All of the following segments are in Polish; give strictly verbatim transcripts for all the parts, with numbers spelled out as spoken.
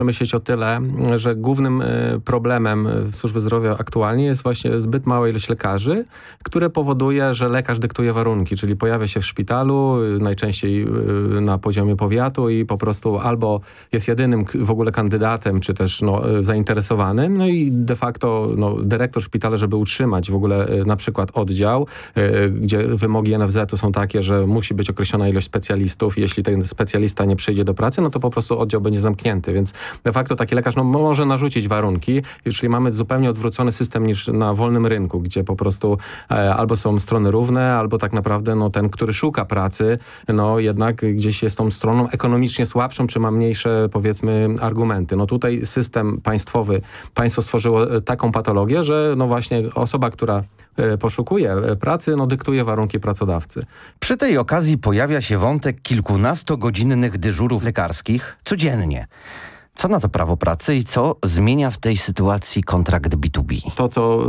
myśleć o tyle, że głównym problemem służby zdrowia aktualnie jest właśnie zbyt mała ilość lekarzy, które powoduje, że lekarz dyktuje warunki, czyli pojawia się w szpitalu, najczęściej na poziomie powiatu i po prostu albo jest jedynym w ogóle kandydatem, czy też no, zainteresowanym, no i de facto no, dyrektor szpitala, żeby utrzymać w ogóle na przykład oddział, gdzie wymogi N F Z-u są takie, że musi być określona ilość specjalistów. Jeśli ten specjalista nie przyjdzie do pracy, no to po prostu oddział będzie zamknięty, więc de facto taki lekarz no, może narzucić warunki, czyli mamy zupełnie odwrócony system niż na wolnym rynku, gdzie po prostu e, albo są strony równe, albo tak naprawdę no, ten, który szuka pracy, no jednak gdzieś jest tą stroną ekonomicznie słabszą, czy ma mniejsze, powiedzmy, argumenty. No tutaj system państwowy, państwo stworzyło taką patologię, że no właśnie osoba, która e, poszukuje pracy, no dyktuje warunki pracodawcy. Przy tej okazji pojawia się wątek kilkunastogodzinnych dyżurów lekarskich codziennie. Co na to prawo pracy i co zmienia w tej sytuacji kontrakt B dwa B? To, co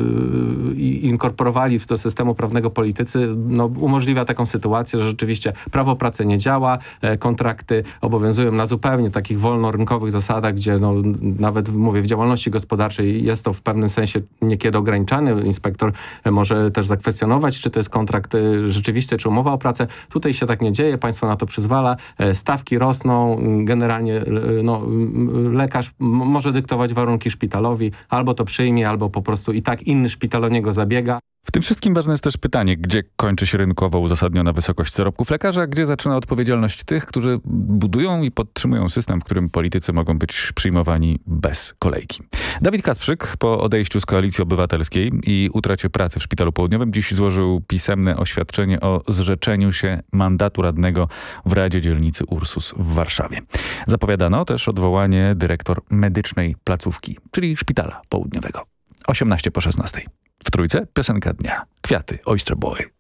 yy, inkorporowali do systemu prawnego politycy, no, umożliwia taką sytuację, że rzeczywiście prawo pracy nie działa, e, kontrakty obowiązują na zupełnie takich wolnorynkowych zasadach, gdzie no, nawet mówię, w działalności gospodarczej jest to w pewnym sensie niekiedy ograniczane. Inspektor może też zakwestionować, czy to jest kontrakt y, rzeczywisty, czy umowa o pracę. Tutaj się tak nie dzieje, państwo na to przyzwala, e, stawki rosną, generalnie y, no, lekarz może dyktować warunki szpitalowi, albo to przyjmie, albo po prostu i tak inny szpital o niego zabiega. W tym wszystkim ważne jest też pytanie, gdzie kończy się rynkowo uzasadniona wysokość zarobków lekarza, a gdzie zaczyna odpowiedzialność tych, którzy budują i podtrzymują system, w którym politycy mogą być przyjmowani bez kolejki. Dawid Kacprzyk po odejściu z Koalicji Obywatelskiej i utracie pracy w Szpitalu Południowym dziś złożył pisemne oświadczenie o zrzeczeniu się mandatu radnego w Radzie Dzielnicy Ursus w Warszawie. Zapowiadano też odwołanie dyrektor medycznej placówki, czyli Szpitala Południowego. osiemnaście po szesnastej. W Trójce piosenka dnia. Kwiaty, Oyster Boy.